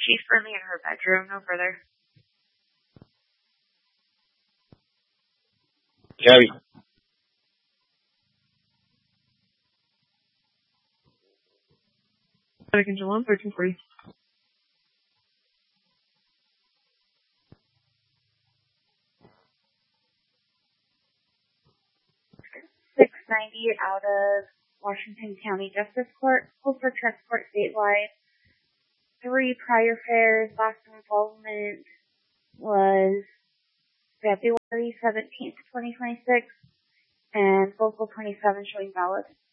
She's currently in her bedroom, no further. Gabby. Control 1, 1340. 690 out of Washington County Justice Court, pulled for transport statewide. 3 prior fares. Last involvement was February 17th, 2026, and Local 27 showing valid.